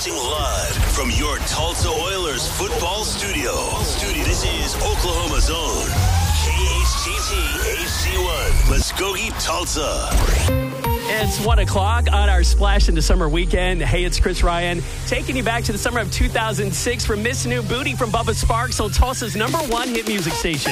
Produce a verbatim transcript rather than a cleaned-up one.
Broadcasting live from your Tulsa Oilers football studio. Studio. This is Oklahoma's own K H T T H C one, Muskogee, Tulsa. It's one o'clock on our Splash into Summer weekend. Hey, it's Chris Ryan taking you back to the summer of two thousand six for Miss New Booty from Bubba Sparks on Tulsa's number one hit music station.